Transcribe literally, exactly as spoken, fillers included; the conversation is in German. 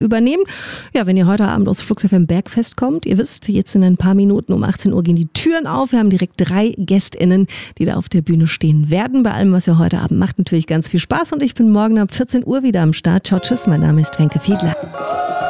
übernehmen. Ja, wenn ihr heute Abend aus Flux F M Bergfest kommt, ihr wisst, jetzt in ein paar Minuten um achtzehn Uhr gehen die Türen auf. Wir haben direkt drei GästInnen, die da auf der Bühne stehen werden. Bei allem, was ihr heute Abend macht, natürlich ganz viel Spaß und ich bin morgen ab vierzehn Uhr wieder am Start. Ciao, tschüss, mein Name ist Wenke Fiedler.